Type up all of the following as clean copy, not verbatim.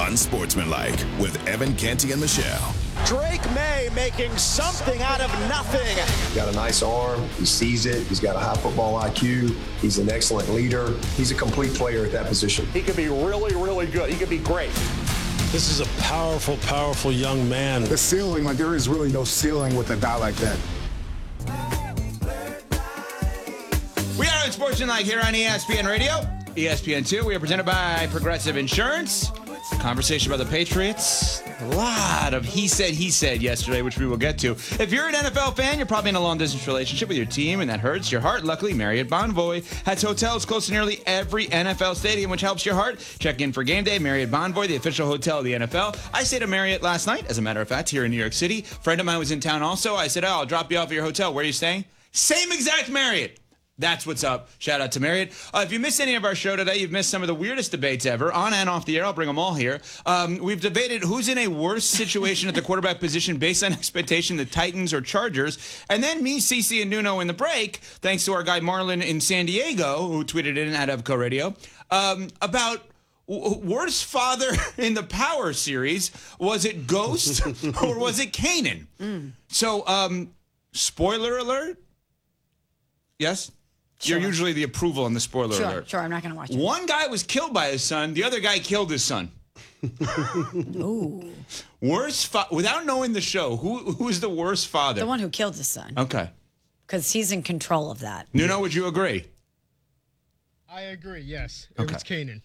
Unsportsmanlike with Evan Canty and Michelle. Drake May making something out of nothing. He's got a nice arm. He sees it. He's got a high football IQ. He's an excellent leader. He's a complete player at that position. He could be really, really good. He could be great. This is a powerful, powerful young man. The ceiling, like there is really no ceiling with a guy like that. We are Unsportsmanlike here on ESPN Radio, ESPN2. We are presented by Progressive Insurance. Conversation about the Patriots. A lot of he said yesterday, which we will get to. If you're an NFL fan, you're probably in a long-distance relationship with your team, and that hurts your heart. Luckily, Marriott Bonvoy has hotels close to nearly every NFL stadium, which helps your heart. Check in for game day. Marriott Bonvoy, the official hotel of the NFL. I stayed at Marriott last night, as a matter of fact, here in New York City. A friend of mine was in town also. I said, I'll drop you off at your hotel. Where are you staying? Same exact Marriott. That's what's up. Shout out to Marriott. If you missed any of our show today, you've missed some of the weirdest debates ever, on and off the air. I'll bring them all here. We've debated who's in a worse situation at the quarterback position based on expectation, the Titans or Chargers. And then me, Cece, and Nuno in the break, thanks to our guy Marlon in San Diego, who tweeted in at Evco Radio, about worst father in the Power series. Was it Ghost or was it Kanan? So, spoiler alert. Yes? Sure. You're usually the approval on the spoiler alert. Sure, I'm not going to watch it. One guy was killed by his son. The other guy killed his son. Ooh. Without knowing the show, who is the worst father? The one who killed his son. Okay. Because he's in control of that. Nuno, would you agree? I agree, yes. It was Kanan.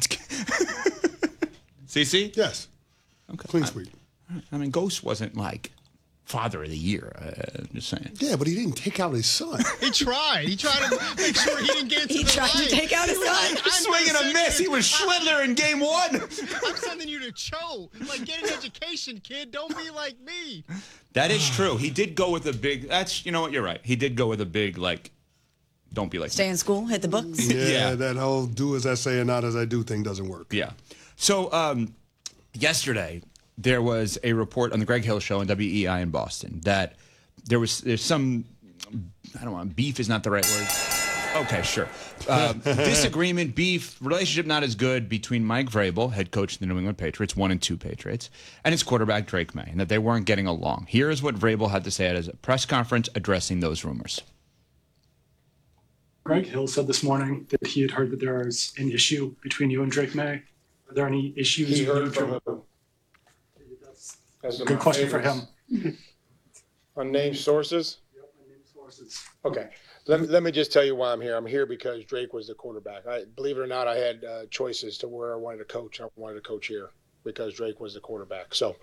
CC? Yes. Okay. Clean sweep. I mean, Ghost wasn't like father of the year. I'm just saying. Yeah, but he didn't take out his son. He tried. He tried to make sure he didn't get into He the tried to take out his son. Swinging a miss. He was Schindler in game one. I'm sending you to Cho. Like, get an education, kid. Don't be like me. That is true. He did go with a big. You know what? You're right. He did go with a big, like, don't be like Stay me. in school, hit the books. Yeah, that whole do as I say and not as I do thing doesn't work. Yeah. So yesterday there was a report on the Greg Hill Show on WEI in Boston that there's some, I don't want, beef is not the right word. Okay, sure. Disagreement, beef, relationship not as good between Mike Vrabel, head coach of the New England Patriots, 1-2 Patriots, and his quarterback Drake May, and that they weren't getting along. Here is what Vrabel had to say at his press conference addressing those rumors. Greg Hill said this morning that he had heard that there is an issue between you and Drake May. Are there any issues? He heard from who? That's a good question for him. Unnamed sources? Yep, unnamed sources. Okay. Let me just tell you why I'm here. I'm here because Drake was the quarterback. Believe it or not, I had choices to where I wanted to coach. I wanted to coach here because Drake was the quarterback. So,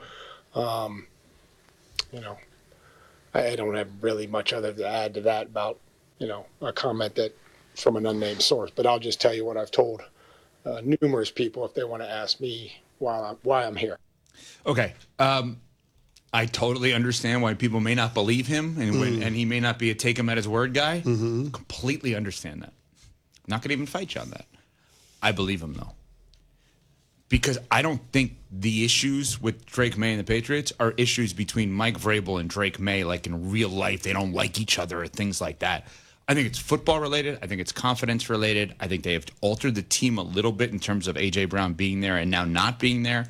you know, I don't have really much other to add to that about, you know, a comment that from an unnamed source. But I'll just tell you what I've told numerous people if they want to ask me why I'm here. Okay. I totally understand why people may not believe him and he may not be a take him at his word guy. Mm-hmm. Completely understand that. I'm not going to even fight you on that. I believe him, though. Because I don't think the issues with Drake May and the Patriots are issues between Mike Vrabel and Drake May, like in real life. They don't like each other or things like that. I think it's football related. I think it's confidence related. I think they have altered the team a little bit in terms of A.J. Brown being there and now not being there.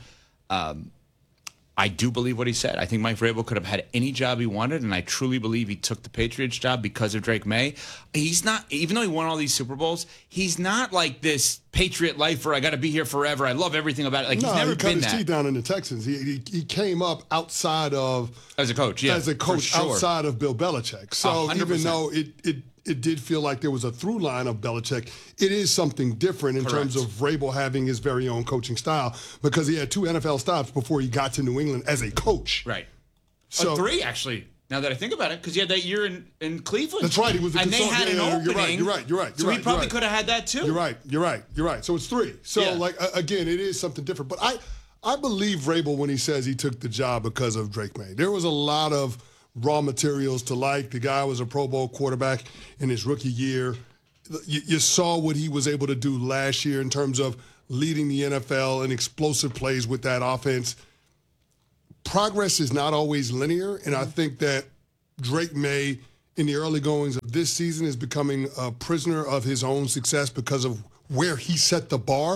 I do believe what he said. I think Mike Vrabel could have had any job he wanted, and I truly believe he took the Patriots job because of Drake May. He's not, even though he won all these Super Bowls, he's not like this Patriot lifer. I got to be here forever. I love everything about it. Like, he's never been that. He cut his teeth down in the Texans. He came up outside of as a coach, yeah, outside of Bill Belichick. So 100%. Even though it did feel like there was a through line of Belichick, it is something different in terms of Vrabel having his very own coaching style because he had 2 NFL stops before he got to New England as a coach. Right. So 3, actually, now that I think about it, because he had that year in Cleveland. That's right. He was a consultant. And they had an opening. You're right. So he probably could have had that, too. You're right. So it's 3. So, again, it is something different. But I believe Vrabel when he says he took the job because of Drake May. There was a lot of raw materials to like. The guy was a Pro Bowl quarterback in his rookie year. You saw what he was able to do last year in terms of leading the NFL in explosive plays with that offense. Progress is not always linear, and I think that Drake May, in the early goings of this season, is becoming a prisoner of his own success because of where he set the bar.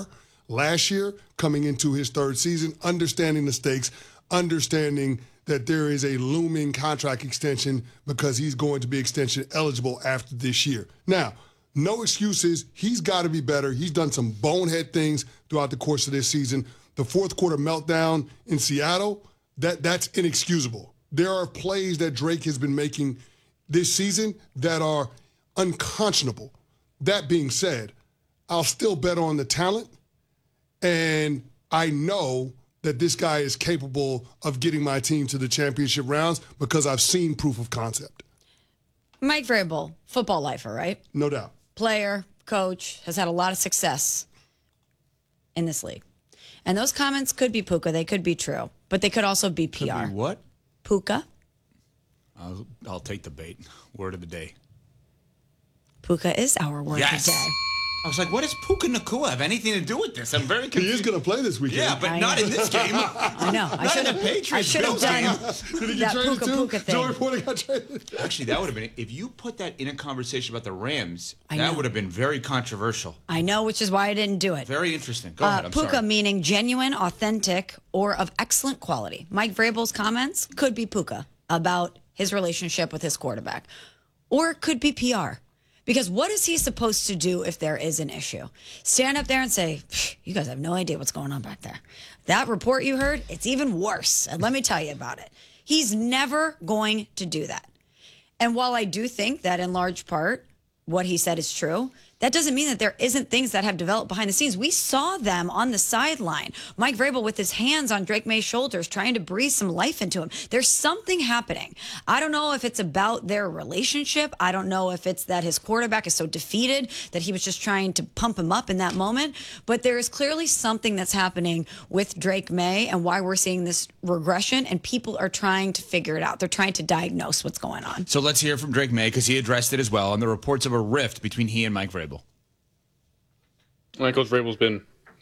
last year coming into his third season, understanding the stakes, understanding that there is a looming contract extension because he's going to be extension eligible after this year. Now, no excuses. He's got to be better. He's done some bonehead things throughout the course of this season. The fourth quarter meltdown in Seattle, that's inexcusable. There are plays that Drake has been making this season that are unconscionable. That being said, I'll still bet on the talent, and I know that this guy is capable of getting my team to the championship rounds because I've seen proof of concept. Mike Vrabel, football lifer, right? No doubt. Player, coach, has had a lot of success in this league. And those comments could be puka. They could be true. But they could also be PR. Could be what? Puka. I'll take the bait. Word of the day. Puka is our word of the day. I was like, what does Puka Nacua have anything to do with this? I'm very confused. He is going to play this weekend. Yeah, but not in this game. I know. I should have done Did he get traded too? Puka thing. Joey Porter got traded. Actually, that would have been, if you put that in a conversation about the Rams, I that know. would have been very controversial. I know, which is why I didn't do it. Very interesting. Go ahead. I'm Puka sorry. meaning genuine, authentic, or of excellent quality. Mike Vrabel's comments could be puka about his relationship with his quarterback. Or it could be PR. Because what is he supposed to do if there is an issue? Stand up there and say, you guys have no idea what's going on back there. That report you heard, it's even worse. And let me tell you about it. He's never going to do that. And while I do think that in large part what he said is true, that doesn't mean that there isn't things that have developed behind the scenes. We saw them on the sideline. Mike Vrabel with his hands on Drake May's shoulders trying to breathe some life into him. There's something happening. I don't know if it's about their relationship. I don't know if it's that his quarterback is so defeated that he was just trying to pump him up in that moment. But there is clearly something that's happening with Drake May and why we're seeing this regression, and people are trying to figure it out. They're trying to diagnose what's going on. So let's hear from Drake May because he addressed it as well on the reports of a rift between he and Mike Vrabel. I think Coach Vrabel's been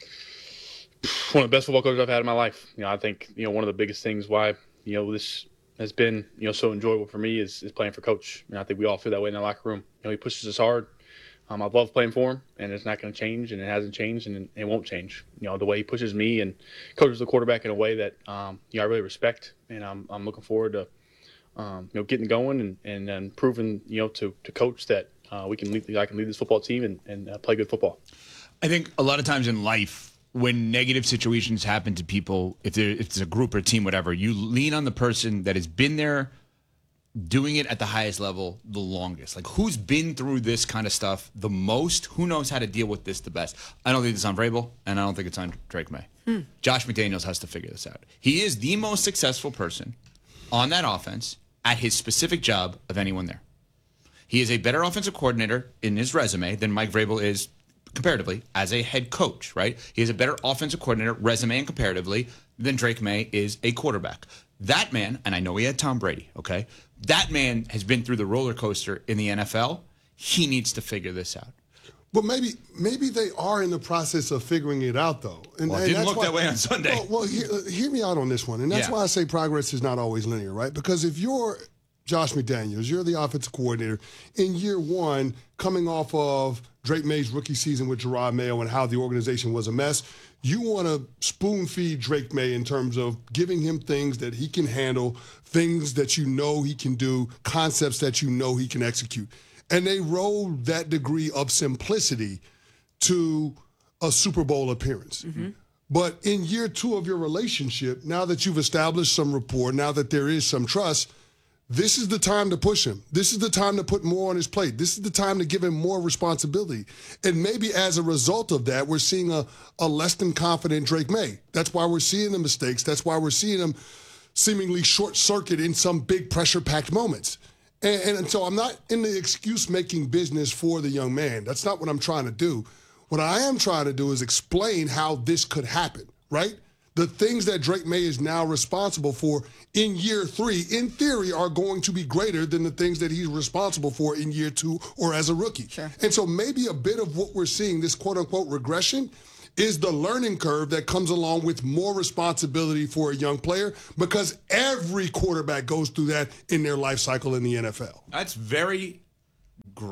one of the best football coaches I've had in my life. I think, one of the biggest things why, this has been, so enjoyable for me is playing for Coach. I think we all feel that way in the locker room. He pushes us hard. I love playing for him, and it's not going to change, and it hasn't changed, and it won't change. The way he pushes me and coaches the quarterback in a way that, I really respect, and I'm looking forward to, getting going and proving, to Coach that I can lead this football team and play good football. I think a lot of times in life, when negative situations happen to people, if it's a group or a team, whatever, you lean on the person that has been there doing it at the highest level the longest. Like, who's been through this kind of stuff the most? Who knows how to deal with this the best? I don't think it's on Vrabel, and I don't think it's on Drake May. Josh McDaniels has to figure this out. He is the most successful person on that offense at his specific job of anyone there. He is a better offensive coordinator in his resume than Mike Vrabel is comparatively as a head coach, right? He has a better offensive coordinator resume and comparatively than Drake May is a quarterback. That man, and I know he had Tom Brady, okay? That man has been through the roller coaster in the NFL. He needs to figure this out. But maybe they are in the process of figuring it out, though. And, well, it didn't look that way on Sunday. Well, hear me out on this one. And that's why I say progress is not always linear, right? Because if you're Josh McDaniels, you're the offensive coordinator, in year one, coming off of Drake May's rookie season with Gerard Mayo and how the organization was a mess, you want to spoon feed Drake May in terms of giving him things that he can handle, things that you know he can do, concepts that you know he can execute. And they rolled that degree of simplicity to a Super Bowl appearance. Mm-hmm. But in year two of your relationship, now that you've established some rapport, now that there is some trust, this is the time to push him. This is the time to put more on his plate. This is the time to give him more responsibility. And maybe as a result of that, we're seeing a less than confident Drake May. That's why we're seeing the mistakes. That's why we're seeing him seemingly short-circuit in some big pressure-packed moments. And so I'm not in the excuse-making business for the young man. That's not what I'm trying to do. What I am trying to do is explain how this could happen, right? The things that Drake May is now responsible for in year three, in theory, are going to be greater than the things that he's responsible for in year two or as a rookie. Sure. And so maybe a bit of what we're seeing, this quote-unquote regression, is the learning curve that comes along with more responsibility for a young player, because every quarterback goes through that in their life cycle in the NFL. That's very great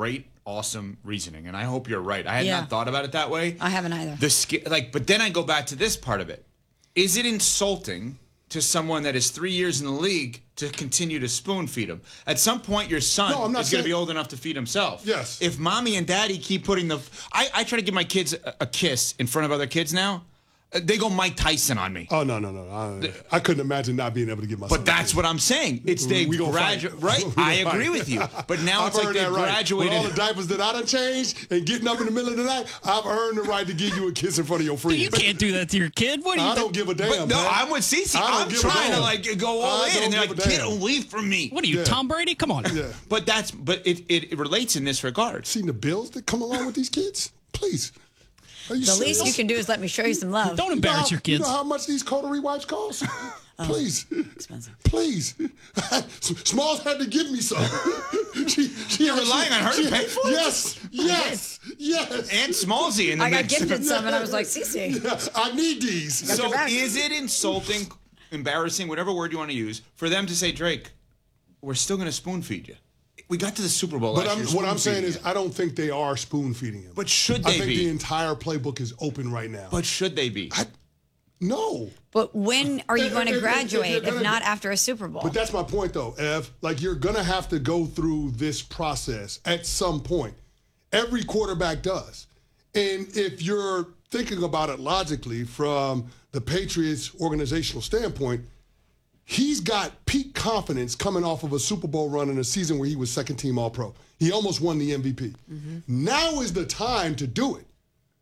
awesome reasoning, and I hope you're right. I had not thought about it that way. I haven't either. But then I go back to this part of it. Is it insulting to someone that is 3 years in the league to continue to spoon feed him? At some point, your son is going to be old enough to feed himself. Yes. If mommy and daddy keep putting I try to give my kids a kiss in front of other kids now. They go Mike Tyson on me. Oh, no. I couldn't imagine not being able to give my son But that's what I'm saying. It's they graduate. Right? I agree with you. But now it's like they graduated. With all the diapers that I done changed and getting up in the middle of the night, I've earned the right to give you a kiss in front of your friends. You can't do that to your kid. What do you I don't give a damn. No, man. I'm with Cece. I'm trying to go all in, and they're like, "Get away from me." What are you, Tom Brady? Come on. Yeah. But it relates in this regard. Seen the bills that come along with these kids? Please. The least you can do is let me show you some love. Don't embarrass your kids. You know how much these coterie wipes cost? Please. Expensive. Please. Smalls had to give me some. You're relying on her to pay for it? Yes. And Smallsy in the I got mix. gifted some, and I was like, Cece. Yeah, I need these. So is it insulting, embarrassing, whatever word you want to use, for them to say, Drake, we're still going to spoon feed you? We got to the Super Bowl last year. What I'm saying is I don't think they are spoon feeding him. But should they be? I think the entire playbook is open right now. But should they be? No. But when are you going to graduate if not after a Super Bowl? But that's my point, though, Ev. Like, you're going to have to go through this process at some point. Every quarterback does. And if you're thinking about it logically from the Patriots' organizational standpoint, he's got peak confidence coming off of a Super Bowl run in a season where he was second-team All-Pro. He almost won the MVP. Mm-hmm. Now is the time to do it.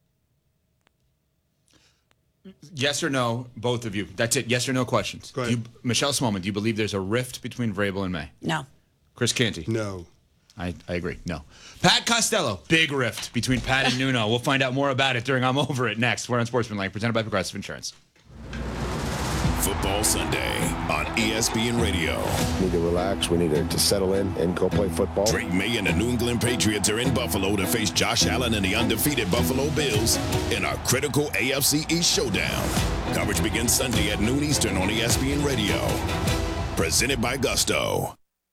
Yes or no, both of you. That's it. Yes or no questions. Go ahead. Michelle Smallman, do you believe there's a rift between Vrabel and May? No. Chris Canty? No. I agree. No. Pat Costello, big rift between Pat and Nuno. We'll find out more about it during I'm Over It next. We're on Sportsmanlike, presented by Progressive Insurance. Football Sunday on ESPN Radio. We need to relax. We need to settle in and go play football. Drake May and the New England Patriots are in Buffalo to face Josh Allen and the undefeated Buffalo Bills in a critical AFC East showdown. Coverage begins Sunday at noon Eastern on ESPN Radio. Presented by Gusto.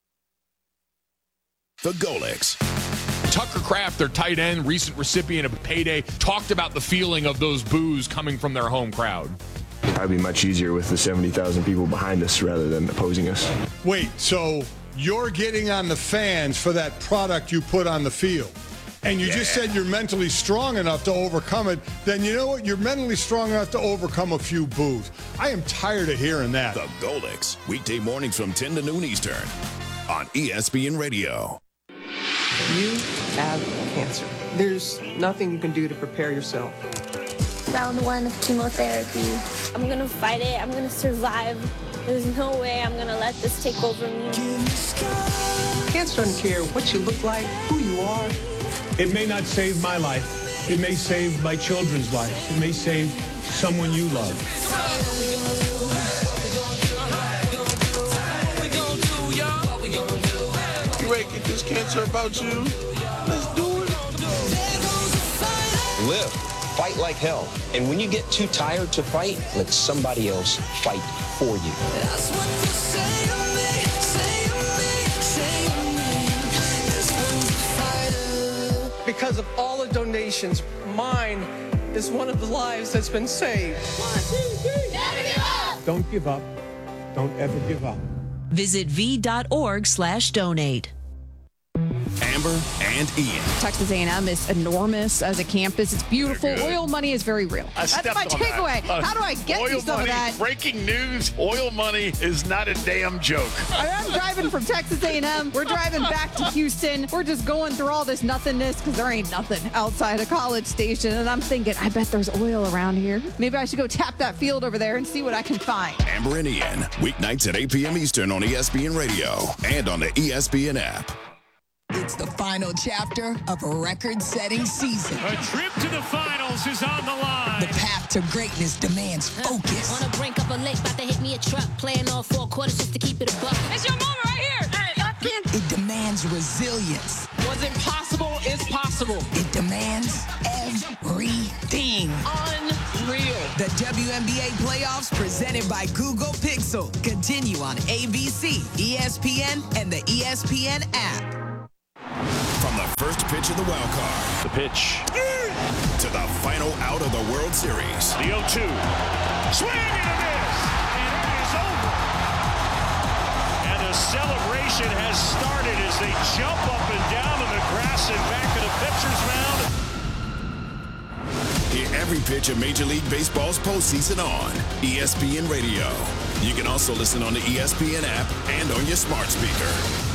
The Golics. Tucker Kraft, their tight end, recent recipient of a payday, talked about the feeling of those boos coming from their home crowd. It'd be much easier with the 70,000 people behind us rather than opposing us. Wait, so you're getting on the fans for that product you put on the field. And you just said you're mentally strong enough to overcome it. Then you know what? You're mentally strong enough to overcome a few boos. I am tired of hearing that. The Golics, weekday mornings from 10 to noon Eastern on ESPN Radio. You have cancer. There's nothing you can do to prepare yourself. Round 1 of chemotherapy. I'm gonna fight it. I'm gonna survive. There's no way I'm gonna let this take over me. Cancer doesn't care what you look like, who you are. It may not save my life. It may save my children's lives. It may save someone you love. You ain't get this cancer about you. Let's do it. Live. Fight like hell. And when you get too tired to fight, let somebody else fight for you. That's what you say to me, say to me, say to me. Because of all the donations, mine is one of the lives that's been saved. 1, 2, 3. Never give up. Don't give up. Don't ever give up. Visit v.org/donate. Amber and Ian. Texas A&M is enormous as a campus. It's beautiful. Oil money is very real. That's my takeaway. How do I get you some of that? Breaking news, oil money is not a damn joke. I'm driving from Texas A&M. We're driving back to Houston. We're just going through all this nothingness because there ain't nothing outside of College Station. And I'm thinking, I bet there's oil around here. Maybe I should go tap that field over there and see what I can find. Amber and Ian, weeknights at 8 p.m. Eastern on ESPN Radio and on the ESPN app. It's the final chapter of a record-setting season. A trip to the finals is on the line. The path to greatness demands focus. On the brink of a lake, about to hit me a truck, playing all 4 quarters just to keep it a buck. It's your moment right here. It demands resilience. What's impossible is possible. It demands everything. Unreal. The WNBA playoffs presented by Google Pixel continue on ABC, ESPN, and the ESPN app. From the first first pitch of the wild card. The pitch. To the final out of the World Series. The 0-2. Swing and a miss. And it is over. And the celebration has started as they jump up and down in the grass and back of the pitcher's mound. Hear every pitch of Major League Baseball's postseason on ESPN Radio. You can also listen on the ESPN app and on your smart speaker.